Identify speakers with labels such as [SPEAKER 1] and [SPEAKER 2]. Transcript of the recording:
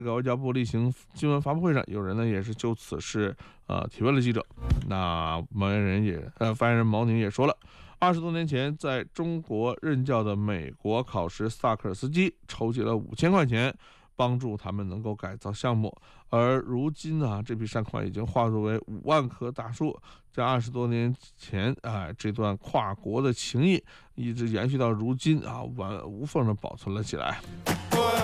[SPEAKER 1] 这个外交部例行新闻发布会上，有人呢也是就此事提问了记者。那发言人毛宁也说了，20多年前在中国任教的美国考试萨克尔斯基筹集了5000块钱，帮助他们能够改造项目。而如今呢，这笔善款已经化作为5万棵大树，在20多年前这段跨国的情谊一直延续到如今完无缝的保存了起来。